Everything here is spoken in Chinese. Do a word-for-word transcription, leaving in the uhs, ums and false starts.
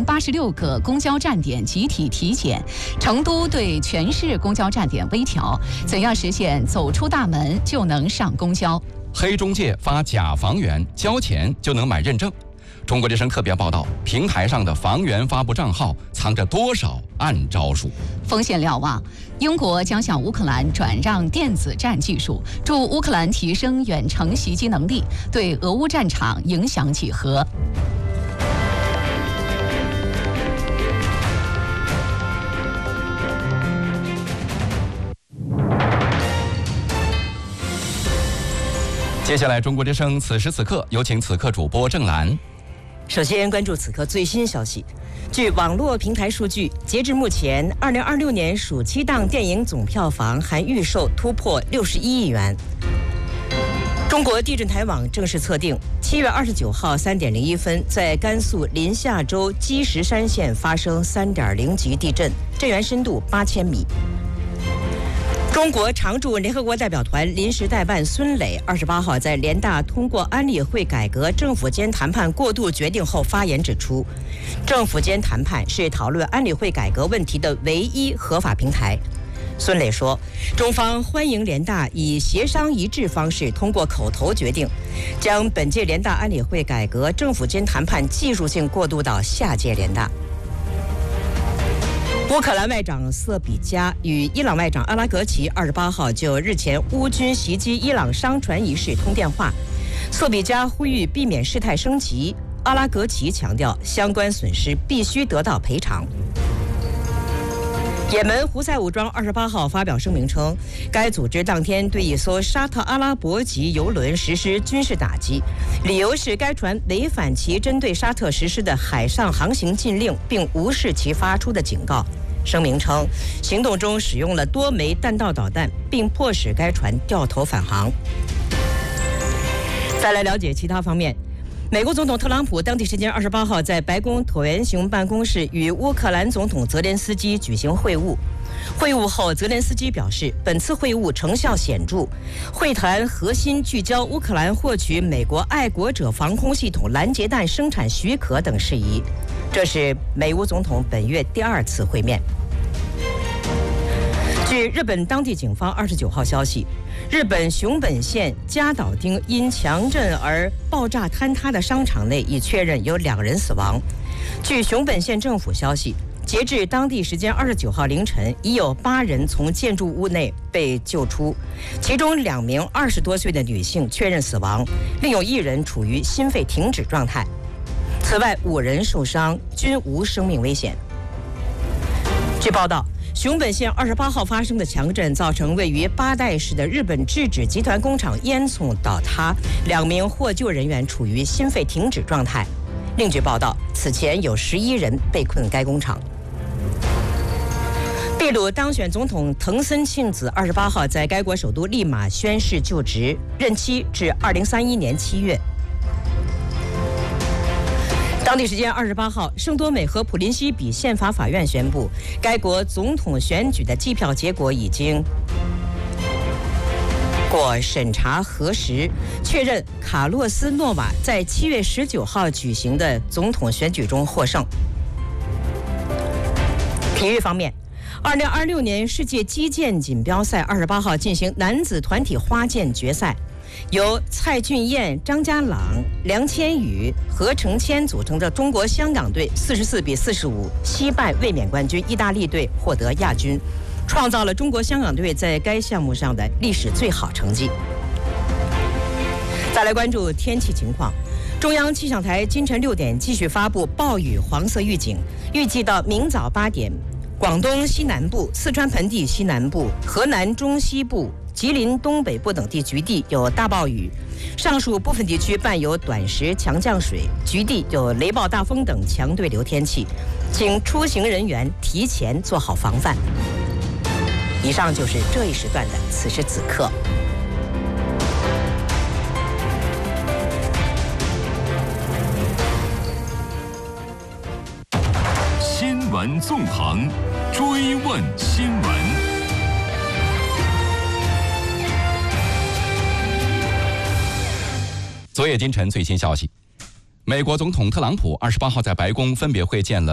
八十六个公交站点集体体检，成都对全市公交站点微调，怎样实现走出大门就能上公交？ 黑中介发假房源，交钱就能买认证。中国之声特别报道：平台上的房源发布账号藏着多少暗招数？ 风险瞭望，英国将向乌克兰转让电子战技术，助乌克兰提升远程袭击能力，对俄乌战场影响几何？ 接下来，中国之声此时此刻有请此刻主播郑兰。 首先关注此刻最新消息。据网络平台数据，截至目前，二零二六年暑期档电影总票房含预售突破六十一亿元。中国地震台网正式测定，七月二十九号三点零一分，在甘肃临夏州积石山县发生三点零级地震，震源深度八千米。中国常驻联合国代表团临时代办孙磊二十八号在联大通过安理会改革政府间谈判过渡决定后发言指出，政府间谈判是讨论安理会改革问题的唯一合法平台。孙磊说，中方欢迎联大以协商一致方式通过口头决定，将本届联大安理会改革政府间谈判技术性过渡到下届联大。乌克兰外长瑟比加与伊朗外长阿拉格齐二十八号就日前乌军袭击伊朗商船一事通电话。瑟比加呼吁避免事态升级，阿拉格齐强调相关损失必须得到赔偿。也门胡塞武装二十八号发表声明称，该组织当天对一艘沙特阿拉伯籍油轮实施军事打击，理由是该船违反其针对沙特实施的海上航行禁令，并无视其发出的警告。声明称，行动中使用了多枚弹道导弹，并迫使该船掉头返航。再来了解其他方面。美国总统特朗普当地时间二十八号在白宫椭圆形办公室与乌克兰总统泽连斯基举行会晤。会晤后，泽连斯基表示，本次会晤成效显著，会谈核心聚焦乌克兰获取美国爱国者防空系统拦截弹生产许可等事宜。这是美乌总统本月第二次会面。据日本当地警方二十九号消息，日本熊本县加岛町因强震而爆炸坍塌的商场内已确认有两人死亡。据熊本县政府消息，截至当地时间二十九号凌晨，已有八人从建筑物内被救出，其中两名二十多岁的女性确认死亡，另有一人处于心肺停止状态。此外，五人受伤，均无生命危险。据报道，熊本县二十八号发生的强震造成位于八代市的日本制纸集团工厂烟囱倒塌，两名获救人员处于心肺停止状态。另据报道，此前有十一人被困该工厂。秘鲁当选总统藤森庆子二十八号在该国首都利马宣誓就职，任期至二零三一年七月。当地时间二十八号，圣多美和普林西比宪法法院宣布，该国总统选举的计票结果已经过审查核实，确认卡洛斯诺瓦在七月十九号举行的总统选举中获胜。体育方面，二零二六年世界击剑锦标赛二十八号进行男子团体花剑决赛。由蔡俊彦、张家朗、梁千羽、何成谦组成的中国香港队四十四比四十五惜败卫冕冠军意大利队，获得亚军，创造了中国香港队在该项目上的历史最好成绩。再来关注天气情况，中央气象台今晨六点继续发布暴雨黄色预警，预计到明早八点，广东西南部、四川盆地西南部、河南中西部、吉林东北部等地局地有大暴雨，上述部分地区伴有短时强降水，局地有雷暴大风等强对流天气，请出行人员提前做好防范。以上就是这一时段的此时此刻。 新闻纵横，追问新闻。 昨夜今晨最新消息，美国总统特朗普二十八号在白宫分别会见了